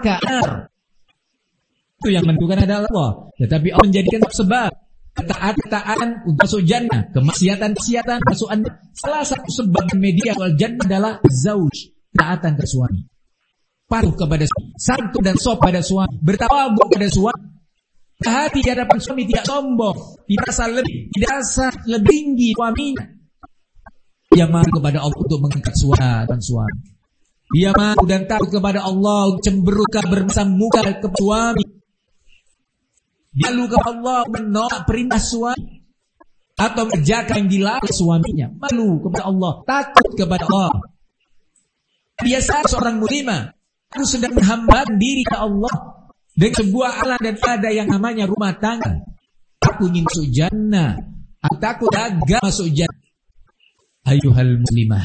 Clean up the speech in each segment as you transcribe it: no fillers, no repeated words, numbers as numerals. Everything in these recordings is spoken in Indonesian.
neraka. Itu yang menentukan adalah Allah. Tetapi Allah menjadikan sebab ketaatan untuk masuk jannah, kemaksiatan masuk jannah. Salah satu sebab media wal jannah adalah zauj, ketaatan ke suami. Patuh kepada suami, santun dan sopan pada suami, bertawadhu kepada suami. Hati di hadapan suami tidak sombong, tidak rasa lebih tinggi suaminya. Dia malu kepada Allah untuk mengangkat suara dan suami. Dia malu dan takut kepada Allah, cemberut bermasam muka ke suami. Dia malu kepada Allah menolak perintah suami atau mengerjakan yang dilarang suaminya. Malu kepada Allah, takut kepada Allah. Biasa seorang muslimah, aku sedang menghambakan diri ke Allah dengan sebuah alat dan ada yang namanya rumah tangga. Aku ingin masuk jannah, aku takut gagal masuk jannah. Ayuhal muslimah,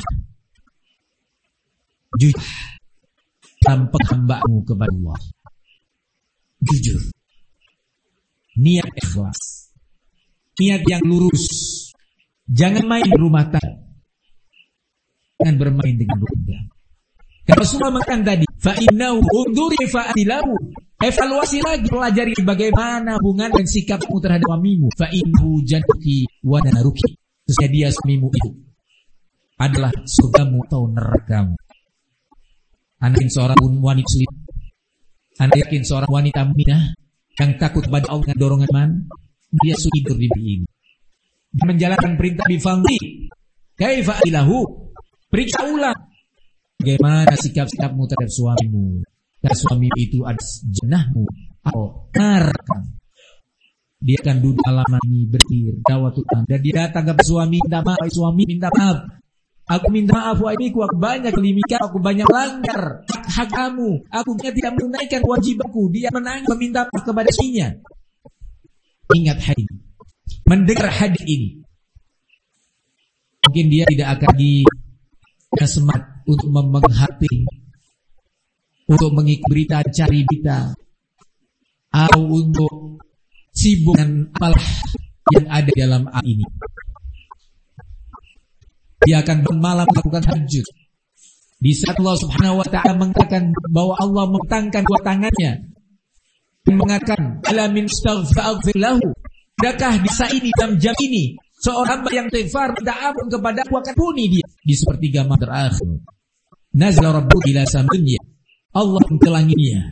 jujur dalam penghambaanmu kepada Allah. Jujur, niat ikhlas, niat yang lurus. Jangan main rumah tangga, jangan bermain dengan rumah tangga. Kalau semua makan tadi, fa'innahu unduri fa'adilahu. Evaluasi lagi, pelajari bagaimana hubungan dan sikapmu terhadap suamimu. Fa'innahu jantuki wa naruki. Terus dia suamimu itu adalah surgamu atau nerakamu. Anda yakin seorang wanita muslim, Anda yakin seorang wanita mukminah yang takut kepada Allah dengan dorongan iman, dia tidur di ini. Dia menjalankan perintah bifangdi. Kaifa ilahu? Periksa ulang. Bagaimana sikap-sikapmu terhadap suamimu? Karena suami itu adalah jannahmu atau neraka. Dia akan duduk halaman ini berdiri, dawatullah, dan dia datang ke suami minta maaf. Suami minta maaf. Aku minta maaf, suamiku, aku banyak kelimikan, aku banyak langgar hak kamu, aku tidak menunaikan kewajibanku. Dia menangis meminta maaf kepada suaminya. Ingat hadis, mendengar hadis ini, mungkin dia tidak akan semangat untuk memegang HP, untuk mengikuti berita, cari berita, atau untuk sibuk dengan apalah yang ada dalam ayat ini. Dia akan bermalam melakukan tahajud. Di saat Allah Subhanahu wa taala mengatakan bahwa Allah membentangkan dua tangannya dan mengatakan, "Ala min astaghfir lahu." Adakah di saat ini, jam ini, seorang hamba yang istighfar minta ampun kepada aku akan puni dia. Di sepertiga malam terakhir, nazala rabbuka ila samdunya. Allah ke langitnya,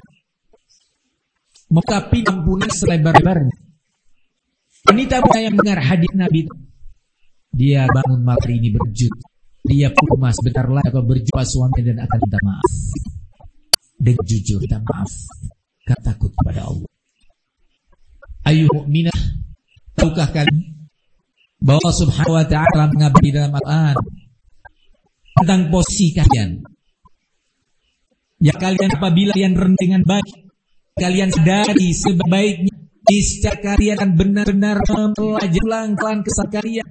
maka ampunan selebar-lebarnya. Wanita yang dengar hadis Nabi, dia bangun malam ini berjud. Dia pun sebentar lagi akan berjumpa suami dan akan minta maaf. Dengan jujur minta maaf, karena takut kepada Allah. Ayu mukminah, tahukah kalian bahwa Subhanahu wa ta'ala mengabari dalam Al-Quran tentang posisi kalian? Ya kalian apabila kalian rendah dengan baik, kalian sadari sebaiknya niscaya kalian akan benar-benar mempelajari ulang kesalahan kalian.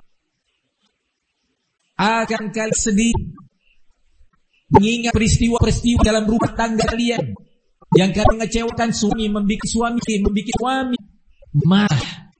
Akan kalian sedih mengingat peristiwa-peristiwa dalam rumah tangga kalian yang kalian mengecewakan suami, membuat suami marah.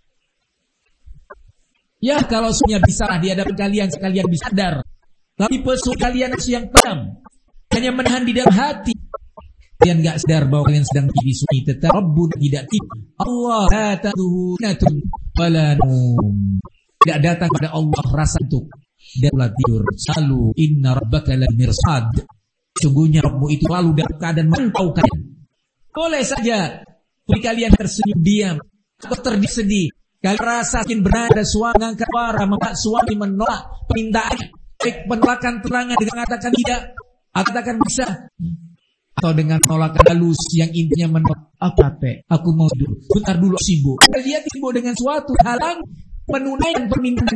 Ya kalau suaminya bisa di hadapan kalian, sekalian bisa sadar. Tapi pesu kalian yang padam, hanya menahan di dalam hati. Kalian enggak sadar bahwa kalian sedang tidur suami, tetap Rabbun tidak tidur. Allah la ta'tuhunatun wala num. Tidak datang pada Allah rasa untuk dan tidur. Selalu inna rabbaka lal mirsad. Sungguhnya Rabbmu itu lalu dalam keadaan memantau kalian. Boleh saja kalian tersenyum diam atau tersedih. Kalian rasa ingin berada suami angkat suara, maka suami menolak permintaan, baik penolakan terangan dengan mengatakan tidak, katakan bisa, atau dengan penolakan halus yang intinya menolak. Aku mau dulu, bentar dulu sibuk. Dia sibuk dengan suatu halang menunaikan permintaan